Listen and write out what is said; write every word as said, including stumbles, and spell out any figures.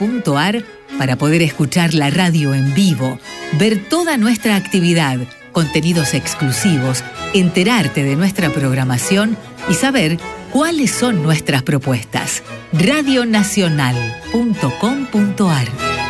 punto a r para poder escuchar la radio en vivo, ver toda nuestra actividad, contenidos exclusivos, enterarte de nuestra programación y saber cuáles son nuestras propuestas. radio nacional punto com punto a r